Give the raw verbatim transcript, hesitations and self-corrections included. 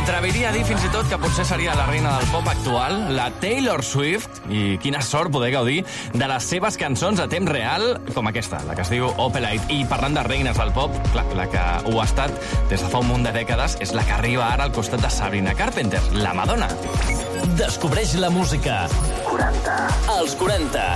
M'atreviria a dir fins i tot que potser seria la reina del pop actual, la Taylor Swift, i quina sort poder gaudir de les seves cançons a temps real, com aquesta, la que es diu Opelite. I parlant de reines del pop, clar, la que ho ha estat des de fa un munt de dècades és la que arriba ara al costat de Sabrina Carpenter, la Madonna. Descobreix la música. quaranta. Els quaranta.